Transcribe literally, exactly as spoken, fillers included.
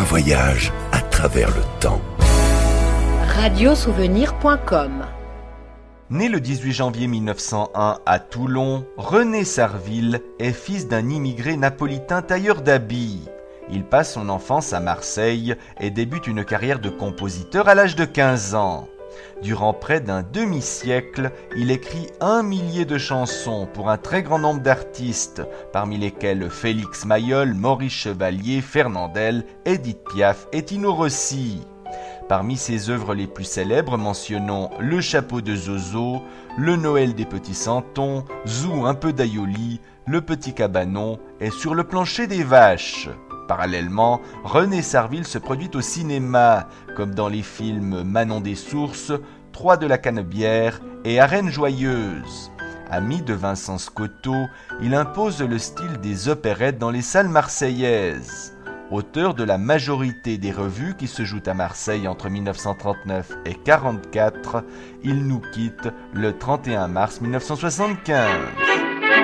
voyage à travers le temps. radiosouvenir point com. Né le dix-huit janvier mille neuf cent un à Toulon, René Sarville est fils d'un immigré napolitain tailleur d'habits. Il passe son enfance à Marseille et débute une carrière de compositeur à l'âge de quinze ans. Durant près d'un demi-siècle, il écrit un millier de chansons pour un très grand nombre d'artistes, parmi lesquels Félix Mayol, Maurice Chevalier, Fernandel, Édith Piaf et Tino Rossi. Parmi ses œuvres les plus célèbres, mentionnons Le chapeau de Zozo, Le Noël des petits santons, Zou un peu d'aïoli, Le petit cabanon et Sur le plancher des vaches. Parallèlement, René Sarville se produit au cinéma, comme dans les films Manon des Sources, Trois de la Canebière et Arène Joyeuse. Ami de Vincent Scotto, il impose le style des opérettes dans les salles marseillaises. Auteur de la majorité des revues qui se jouent à Marseille entre mille neuf cent trente-neuf et quarante-quatre, il nous quitte le trente et un mars mille neuf cent soixante-quinze.